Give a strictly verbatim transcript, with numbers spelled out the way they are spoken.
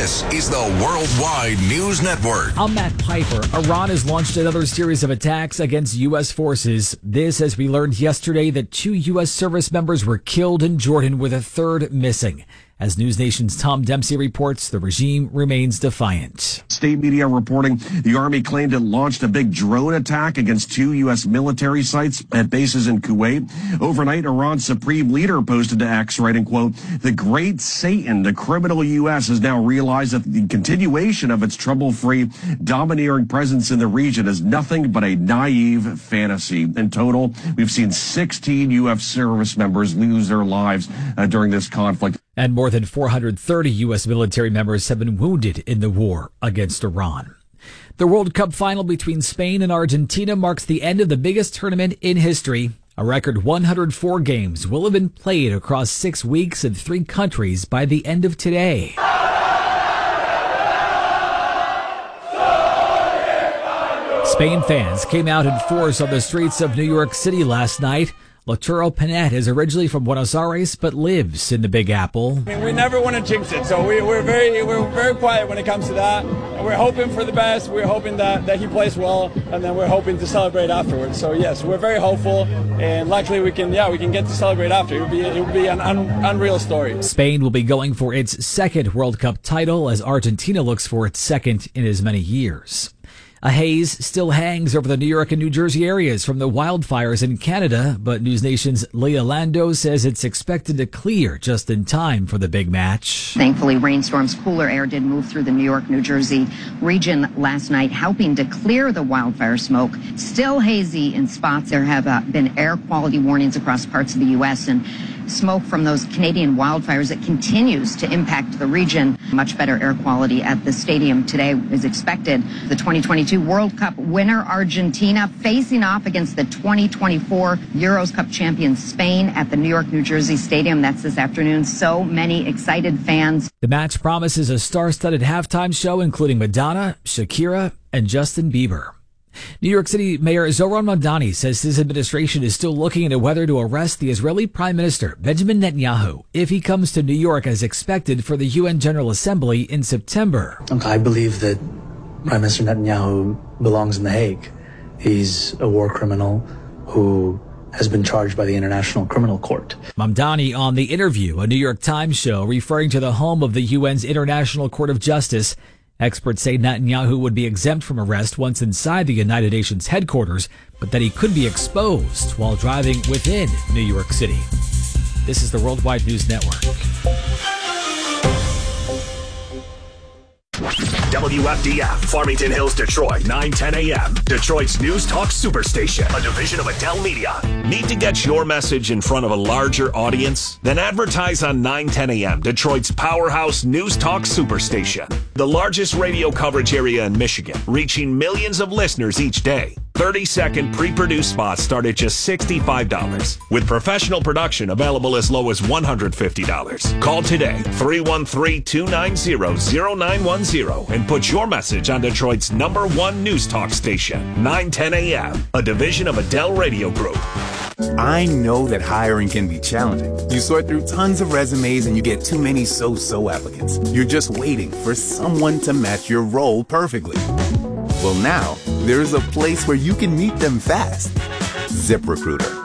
This is the Worldwide News Network. I'm Matt Piper. Iran has launched another series of attacks against U S forces. This as we learned yesterday that two U S service members were killed in Jordan with a third missing. As News Nation's Tom Dempsey reports, the regime remains defiant. State media reporting the Army claimed it launched a big drone attack against two U S military sites at bases in Kuwait. Overnight, Iran's supreme leader posted to X, writing, quote, "The great Satan, the criminal U S, has now realized that the continuation of its trouble-free, domineering presence in the region is nothing but a naive fantasy." In total, we've seen sixteen U S service members lose their lives uh, during this conflict. And more than four hundred thirty U S military members have been wounded in the war against Iran. The World Cup final between Spain and Argentina marks the end of the biggest tournament in history. A record one hundred four games will have been played across six weeks in three countries by the end of today. Spain fans came out in force on the streets of New York City last night. Lautaro Panet is originally from Buenos Aires, but lives in the Big Apple. I mean, we never want to jinx it, so we, we're very we're very quiet when it comes to that. And we're hoping for the best. We're hoping that, that he plays well, and then we're hoping to celebrate afterwards. So yes, we're very hopeful, and luckily we can yeah we can get to celebrate after. It would be it would be an un, unreal story. Spain will be going for its second World Cup title as Argentina looks for its second in as many years. A haze still hangs over the New York and New Jersey areas from the wildfires in Canada, but News Nation's Leah Lando says it's expected to clear just in time for the big match. Thankfully, rainstorms, cooler air did move through the New York, New Jersey region last night, helping to clear the wildfire smoke. Still hazy in spots. There have uh, been air quality warnings across parts of the U S and smoke from those Canadian wildfires that continues to impact the region. Much better air quality at the stadium today is expected. The twenty twenty-two World Cup winner Argentina facing off against the twenty twenty-four Euros Cup champion Spain at the New York, New Jersey Stadium. That's this afternoon. So many excited fans. The match promises a star-studded halftime show including Madonna, Shakira, and Justin Bieber. New York City Mayor Zohran Mamdani says his administration is still looking into whether to arrest the Israeli Prime Minister Benjamin Netanyahu if he comes to New York as expected for the U N General Assembly in September. I believe that Prime Minister Netanyahu belongs in The Hague. He's a war criminal who has been charged by the International Criminal Court. Mamdani on The Interview, a New York Times show referring to the home of the U N's International Court of Justice. Experts say Netanyahu would be exempt from arrest once inside the United Nations headquarters, but that he could be exposed while driving within New York City. This is the Worldwide News Network. W F D F, Farmington Hills, Detroit, nine ten a.m. Detroit's News Talk Superstation, a division of Adele Media. Need to get your message in front of a larger audience? Then advertise on nine ten a.m. Detroit's powerhouse News Talk Superstation. The largest radio coverage area in Michigan, reaching millions of listeners each day. thirty-second pre-produced spots start at just sixty-five dollars, with professional production available as low as one hundred fifty dollars. Call today, three one three, two nine zero, zero nine one zero, and put your message on Detroit's number one news talk station, nine ten a.m., a division of Adele Radio Group. I know that hiring can be challenging. You sort through tons of resumes and you get too many so-so applicants. You're just waiting for someone to match your role perfectly. Well, now, there's a place where you can meet them fast. ZipRecruiter.